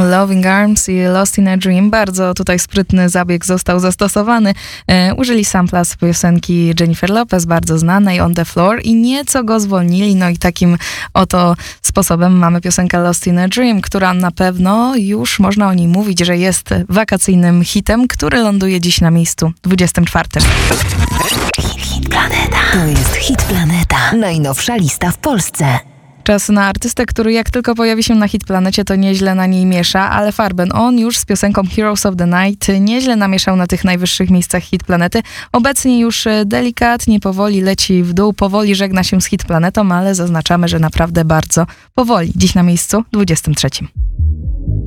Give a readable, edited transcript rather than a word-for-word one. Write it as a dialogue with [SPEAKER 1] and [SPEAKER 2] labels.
[SPEAKER 1] Loving Arms i Lost in a Dream. Bardzo tutaj sprytny zabieg został zastosowany. Użyli sampla z piosenki Jennifer Lopez, bardzo znanej, On the Floor, i nieco go zwolnili. No i takim oto sposobem mamy piosenkę Lost in a Dream, która na pewno już można o niej mówić, że jest wakacyjnym hitem, który ląduje dziś na miejscu 24.
[SPEAKER 2] Hit Planeta. To jest Hit Planeta. Najnowsza lista w Polsce.
[SPEAKER 1] Czas na artystę, który jak tylko pojawi się na Hit Planecie, to nieźle na niej miesza, ale Farben, on już z piosenką Heroes of the Night nieźle namieszał na tych najwyższych miejscach Hit Planety. Obecnie już delikatnie, powoli leci w dół, powoli żegna się z Hit Planetą, ale zaznaczamy, że naprawdę bardzo powoli. Dziś na miejscu 23.